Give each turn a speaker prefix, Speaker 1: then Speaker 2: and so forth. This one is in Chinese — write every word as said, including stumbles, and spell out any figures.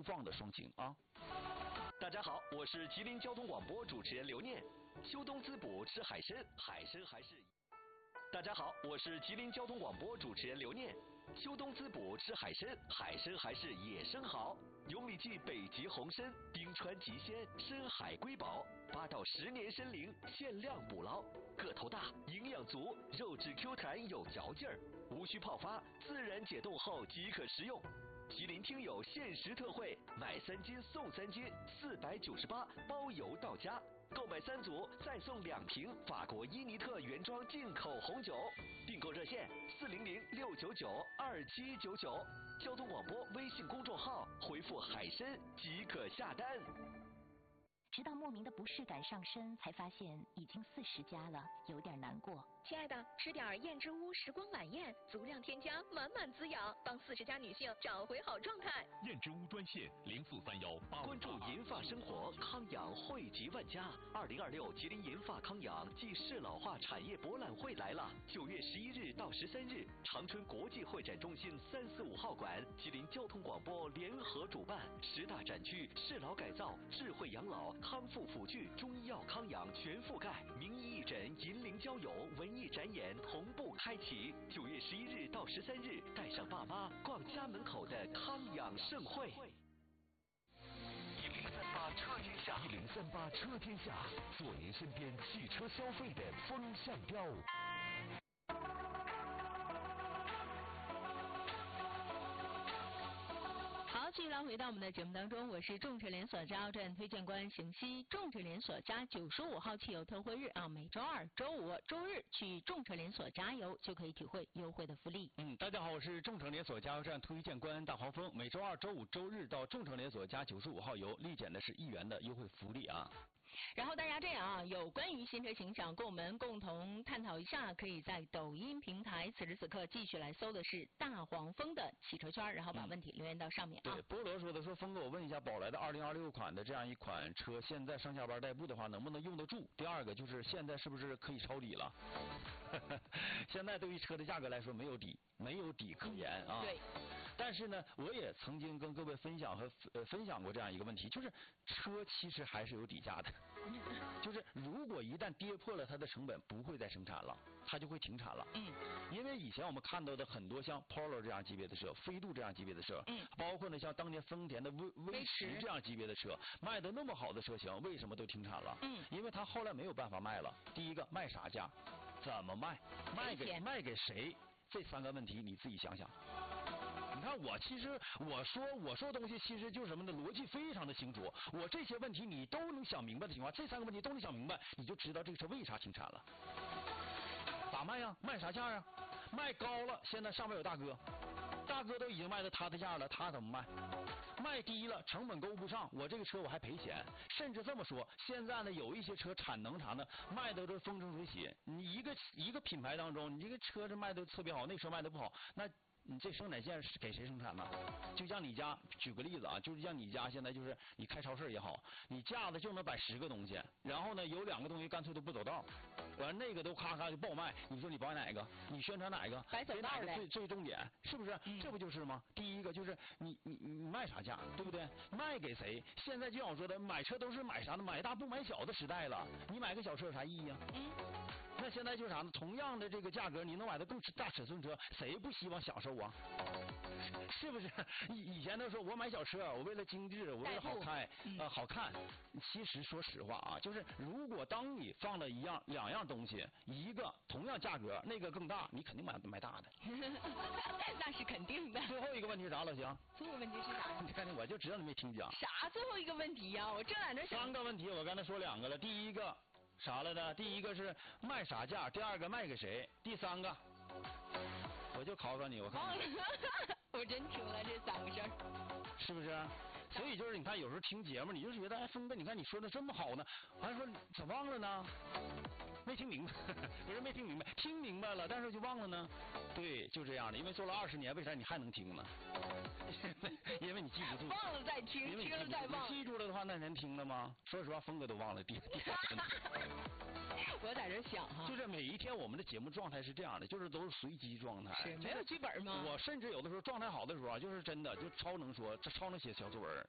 Speaker 1: 放的双擎啊。
Speaker 2: 大家好，我是吉林交通广播主持人刘念。秋冬滋补吃海参，海参还是。大家好，我是吉林交通广播主持人刘念。秋冬滋补吃海参，海参还是野生好。永里记北极红参，冰川极鲜，深海瑰宝，八到十年参龄，限量捕捞，个头大，营养足，肉质 Q 弹有嚼劲儿，无需泡发，自然解冻后即可食用。吉林听友限时特惠，买三斤送三斤，四百九十八，包邮到家。购买三组再送两瓶法国伊尼特原装进口红酒。订购热线四零零六九九二七九九，交通广播微信公众号回复海参即可下单。
Speaker 3: 直到莫名的不适感上身，才发现已经四十加了，有点难过。
Speaker 4: 亲爱的，吃点燕之屋时光晚宴，足量添加，满满滋养，帮四十加女性找回好状态。
Speaker 5: 燕之屋专线零四三幺八。
Speaker 2: 关注银发生活，康养惠及万家。二零二六吉林银发康养暨适老化产业博览会来了，九月十一日到十三日，长春国际会展中心三四五号馆，吉林交通广播联合主办，十大展区适老改造、智慧养老、康复辅具、中医药康养全覆盖，名医义诊、银龄交友、文艺展演同步开启。九月十一日到十三日，带上爸妈逛家门口的康养盛会。
Speaker 5: 一零三八车天下，一零三八车天下，做您身边汽车消费的风向标。
Speaker 6: 好，继续来回到我们的节目当中，我是众驰连锁加油站推荐官邢西。众驰连锁加九十五号汽油特惠日啊，每周二、周五、周日去众驰连锁加油就可以体会优惠的福利。
Speaker 1: 嗯，大家好，我是众驰连锁加油站推荐官大黄蜂。每周二、周五、周日到众驰连锁加九十五号油，立减的是一元的优惠福利啊。
Speaker 6: 然后大家这样啊，有关于新车形象跟我们共同探讨一下，可以在抖音平台此时此刻继续来搜的是大黄蜂的汽车圈，然后把问题留言到上面啊。
Speaker 1: 对，菠萝说的说，峰哥，我问一下，宝来的二零二六款的这样一款车，现在上下班代步的话，能不能用得住？第二个就是现在是不是可以抄底了？现在对于车的价格来说，没有底，没有底可言啊。
Speaker 6: 对。
Speaker 1: 但是呢，我也曾经跟各位分享和呃分享过这样一个问题，就是车其实还是有底价的，就是如果一旦跌破了它的成本，不会再生产了，它就会停产了。
Speaker 6: 嗯。
Speaker 1: 因为以前我们看到的很多像 Polo 这样级别的车，飞度这样级别的车，
Speaker 6: 嗯，
Speaker 1: 包括呢像当年丰田的威威驰这样级别的车，卖的那么好的车型，为什么都停产了？
Speaker 6: 嗯，
Speaker 1: 因为它后来没有办法卖了。第一个，卖啥价？怎么卖？卖给卖给谁？这三个问题你自己想想。你看我其实我说我说的东西其实就是什么呢？逻辑非常的清楚。我这些问题你都能想明白的情况，这三个问题都能想明白，你就知道这个车为啥停产了。咋卖呀？卖啥价呀？卖高了，现在上面有大哥，大哥都已经卖到他的价了，他怎么卖？卖低了，成本勾不上，我这个车我还赔钱。甚至这么说，现在呢有一些车产能啥的卖的都风生水起。你一个一个品牌当中，你这个车子卖的特别好，那车卖的不好，那你这生产线是给谁生产呢？就像你家，举个例子啊，就是像你家现在就是你开超市也好，你架子就能摆十个东西，然后呢有两个东西干脆都不走道，完那个都咔咔就爆卖，你说你保哪个？你宣传哪个？
Speaker 6: 白走道
Speaker 1: 嘞，最最重点是不是？
Speaker 6: 嗯、
Speaker 1: 这不就是吗？第一个就是你你你卖啥价，对不对？卖给谁？现在就像我说的，买车都是买啥呢？买大不买小的时代了，你买个小车有啥意义啊？
Speaker 6: 嗯。
Speaker 1: 那现在就是啥呢？同样的这个价格，你能买到更大尺寸车，谁不希望享受啊？是不是？以以前都说我买小车，我为了精致，我为了好开，呃，好看。其实说实话啊，就是如果当你放了一样两样东西，一个同样价格，那个更大，你肯定买买大的。
Speaker 6: 那是肯定的。
Speaker 1: 最后一个问题是啥，老邢？
Speaker 6: 最后一个问题是啥？
Speaker 1: 你看，我就知道你没听讲。
Speaker 6: 啥最后一个问题呀、啊？我正在那想。
Speaker 1: 三个问题，我刚才说两个了。第一个。啥来的？第一个是卖啥价，第二个卖给谁，第三个我就考考你，我看
Speaker 6: 忘了，我真听了这三个事儿，
Speaker 1: 是不是？所以就是你看，有时候听节目，你就觉得哎，峰哥，你看你说的这么好呢，还说咋忘了呢？没听明白，不是没听明白，听明白了，但是就忘了呢。对，就这样的，因为做了二十年，为啥你还能听呢？因为你记不住。
Speaker 6: 忘了再听，听了再忘。
Speaker 1: 你记住了的话，那人听了吗？说实话，峰哥都忘了第第三个。
Speaker 6: 我在这想哈，
Speaker 1: 就是每一天我们的节目状态是这样的，就是都是随机状态，
Speaker 6: 是没有剧本吗？
Speaker 1: 我甚至有的时候状态好的时候啊，就是真的就超能说，这超能写小作文，